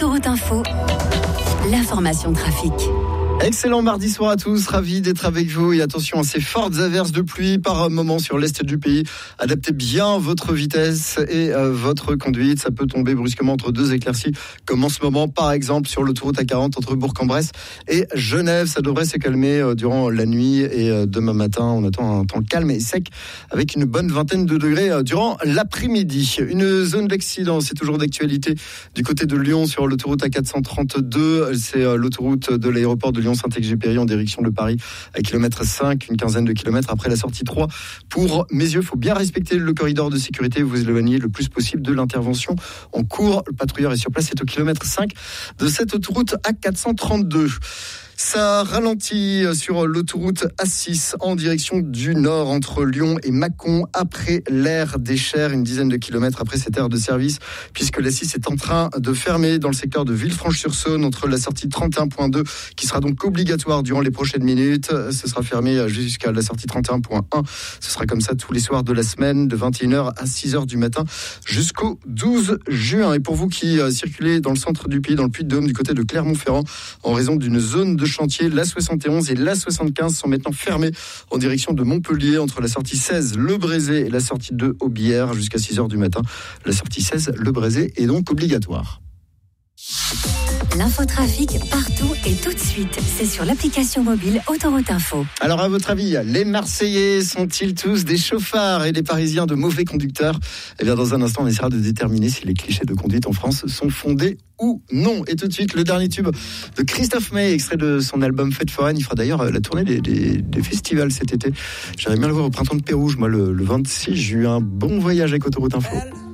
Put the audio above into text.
Autoroute Info, l'information trafic. Excellent mardi soir à tous, ravi d'être avec vous et attention à ces fortes averses de pluie par moment sur l'est du pays. Adaptez bien votre vitesse et votre conduite, ça peut tomber brusquement entre deux éclaircies comme en ce moment par exemple sur l'autoroute A40 entre Bourg-en-Bresse et Genève. Ça devrait se calmer durant la nuit et demain matin on attend un temps calme et sec avec une bonne vingtaine de degrés durant l'après-midi. Une zone d'accident, c'est toujours d'actualité du côté de Lyon sur l'autoroute A432, c'est l'autoroute de l'aéroport de Lyon-Saint-Exupéry en direction de Paris à kilomètre 5, une quinzaine de kilomètres après la sortie 3. Pour mes yeux, il faut bien respecter le corridor de sécurité, vous éloignez le plus possible de l'intervention en cours. Le patrouilleur est sur place, c'est au kilomètre 5 de cette autoroute A432. Ça ralentit sur l'autoroute A6 en direction du nord entre Lyon et Mâcon après l'aire des Chers, une dizaine de kilomètres après cette aire de service, puisque l'A6 est en train de fermer dans le secteur de Villefranche-sur-Saône entre la sortie 31.2 qui sera donc obligatoire durant les prochaines minutes. Ce sera fermé jusqu'à la sortie 31.1. Ce sera comme ça tous les soirs de la semaine de 21h à 6h du matin jusqu'au 12 juin. Et pour vous qui circulez dans le centre du pays, dans le Puy-de-Dôme, du côté de Clermont-Ferrand, en raison d'une zone de chantier, la 71 et la 75 sont maintenant fermées en direction de Montpellier entre la sortie 16 Le Brézé et la sortie 2 Aubière jusqu'à 6h du matin. La sortie 16 Le Brézé est donc obligatoire. L'infotrafic partout et tout de suite, c'est sur l'application mobile Autoroute Info. Alors à votre avis, les Marseillais sont-ils tous des chauffards et les Parisiens de mauvais conducteurs ? Eh bien dans un instant, on essaiera de déterminer si les clichés de conduite en France sont fondés ou non. Et tout de suite, le dernier tube de Christophe Maé, extrait de son album Fête foraine. Il fera d'ailleurs la tournée des festivals cet été. J'aimerais bien le voir au Printemps de Pérouge, moi le 26 juin. Bon voyage avec Autoroute Info.